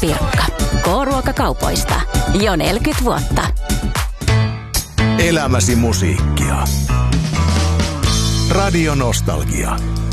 Sirkka. K-ruokakaupoista. Jo 40 vuotta. Elämäsi musiikkia. Radio Nostalgia.